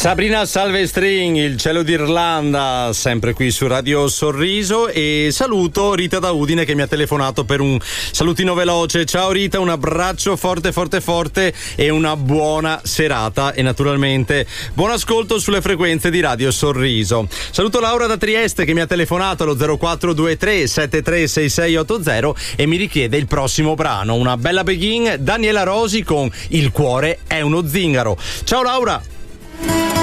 Sabrina Salvestrin, il cielo d'Irlanda, sempre qui su Radio Sorriso, e saluto Rita da Udine che mi ha telefonato per un salutino veloce. Ciao Rita, un abbraccio forte forte forte e una buona serata e naturalmente buon ascolto sulle frequenze di Radio Sorriso. Saluto Laura da Trieste che mi ha telefonato allo 0423 736680 e mi richiede il prossimo brano, una bella begin, Daniela Rosi con Il cuore è uno zingaro. Ciao Laura.